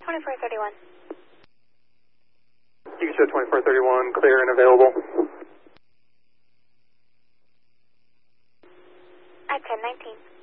2431. You show 2431, clear and available. I 1019.